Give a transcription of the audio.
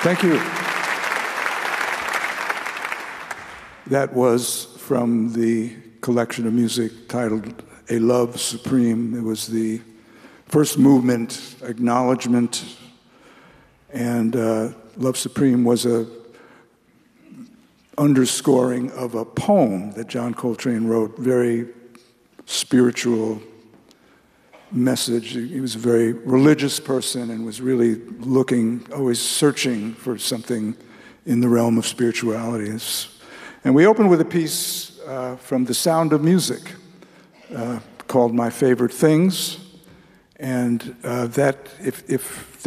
Thank you. That was from the collection of music titled A Love Supreme. It was the first movement, acknowledgement, and Love Supreme was a underscoring of a poem that John Coltrane wrote, very spiritual message. He was a very religious person and was really looking, always searching for something in the realm of spirituality. And we opened with a piece from The Sound of Music called My Favorite Things. And that, if